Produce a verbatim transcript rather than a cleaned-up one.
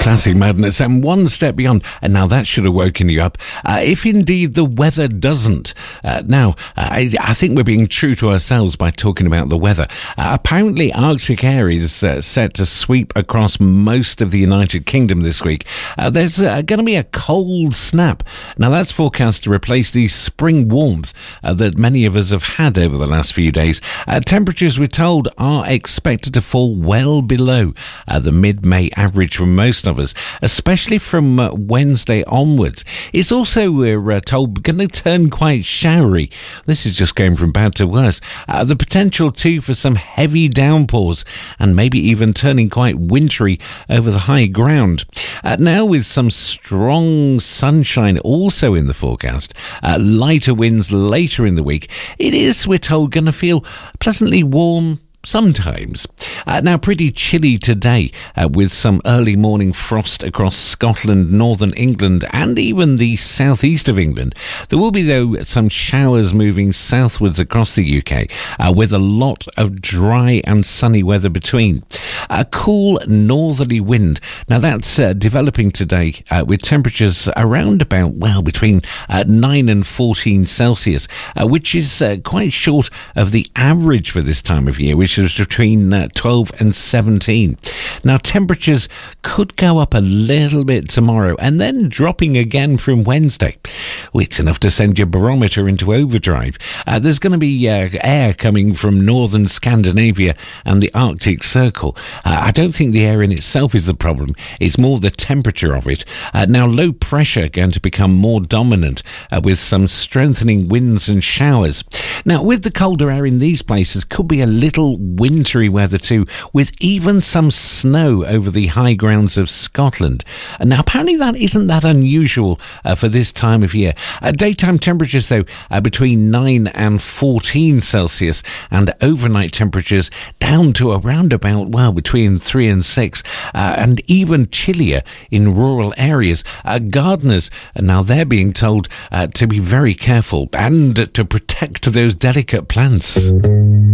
Classic madness and one step beyond. And now that should have woken you up. Uh, if indeed the weather doesn't. Uh, now, uh, I, I think we're being true to ourselves by talking about the weather. Uh, apparently, Arctic air is uh, set to sweep across most of the United Kingdom this week. Uh, there's uh, going to be a cold snap. Now, that's forecast to replace the spring warmth uh, that many of us have had over the last few days. Uh, temperatures, we're told, are expected to fall well below uh, the mid-May average for most of us, especially from uh, Wednesday onwards. It's also, we're uh, told, going to turn quite showery. This is just going from bad to worse. Uh, the potential, too, for some heavy downpours and maybe even turning quite wintry over the high ground. Uh, now, with some strong sunshine also in the forecast, uh, lighter winds later in the week, it is, we're told, going to feel pleasantly warm sometimes. Uh, now, pretty chilly today uh, with some early morning frost across Scotland, northern England and even the southeast of England. There will be, though, some showers moving southwards across the U K uh, with a lot of dry and sunny weather between. A cool northerly wind. Now, that's uh, developing today uh, with temperatures around about, well, between uh, nine and fourteen Celsius, uh, which is uh, quite short of the average for this time of year, which is between uh, twelve and seventeen. Now, temperatures could go up a little bit tomorrow and then dropping again from Wednesday. Well, it's enough to send your barometer into overdrive. Uh, there's going to be uh, air coming from northern Scandinavia and the Arctic Circle. Uh, I don't think the air in itself is the problem. It's more the temperature of it. Uh, now, low pressure going to become more dominant uh, with some strengthening winds and showers. Now, with the colder air in these places, could be a little wintry weather too, with even some snow over the high grounds of Scotland. Now, apparently that isn't that unusual uh, for this time of year. Uh, daytime temperatures, though, are between nine and fourteen Celsius, and overnight temperatures down to around about, well, between three and six, uh, and even chillier in rural areas. Uh, gardeners, now they're being told uh, to be very careful and to protect those delicate plants.